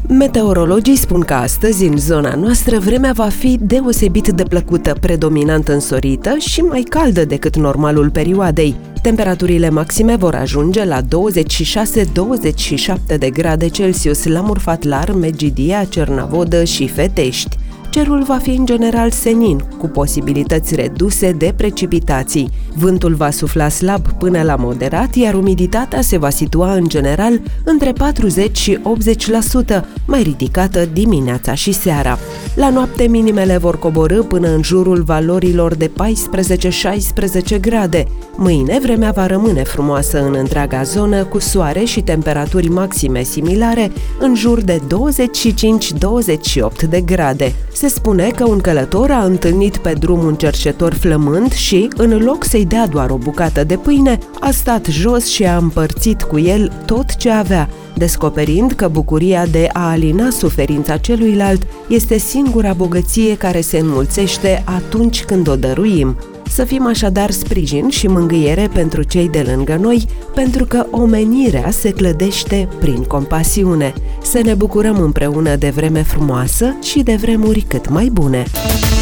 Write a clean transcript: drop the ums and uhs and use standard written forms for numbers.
Meteorologii spun că astăzi, în zona noastră, vremea va fi deosebit de plăcută, predominant însorită și mai caldă decât normalul perioadei. Temperaturile maxime vor ajunge la 26-27 de grade Celsius la Murfatlar, Megidia, Cernavodă și Fetești. Cerul va fi în general senin, cu posibilități reduse de precipitații. Vântul va sufla slab până la moderat, iar umiditatea se va situa în general între 40 și 80%, mai ridicată dimineața și seara. La noapte, minimele vor coborî până în jurul valorilor de 14-16 grade. Mâine, vremea va rămâne frumoasă în întreaga zonă, cu soare și temperaturi maxime similare, în jur de 25-28 de grade. Se spune că un călător a întâlnit pe drum un cerșetor flămând și, în loc să-i dea doar o bucată de pâine, a stat jos și a împărțit cu el tot ce avea, descoperind că bucuria de a alina suferința celuilalt este singura bogăție care se înmulțește atunci când o dăruim. Să fim așadar sprijin și mângâiere pentru cei de lângă noi, pentru că omenirea se clădește prin compasiune. Să ne bucurăm împreună de vreme frumoasă și de vremuri cât mai bune!